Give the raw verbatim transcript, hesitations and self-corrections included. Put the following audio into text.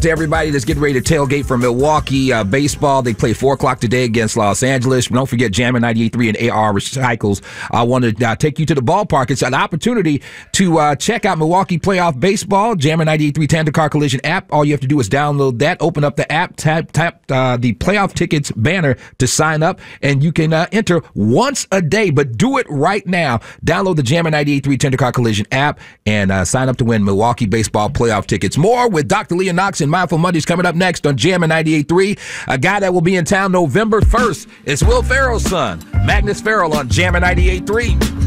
To everybody that's getting ready to tailgate for Milwaukee uh, baseball, they play four o'clock today against Los Angeles. Don't forget Jammin' ninety-eight point three and A R Recycles. I want to uh, take you to the ballpark. It's an opportunity to uh, check out Milwaukee playoff baseball. Jammin' ninety-eight point three Tandem Car Collision app. All you have to do is download that, open up the app, tap, tap uh, the playoff tickets banner to sign up, and you can uh, enter once a day, but do it right now. Download the Jammin' ninety-eight point three Tandem Car Collision app and uh, sign up to win Milwaukee baseball playoff tickets. More with Doctor Leah Knox and Mindful Mondays coming up next on Jammin' ninety-eight point three. A guy that will be in town November first is Will Ferrell's son, Magnus Ferrell, on Jammin' ninety-eight point three.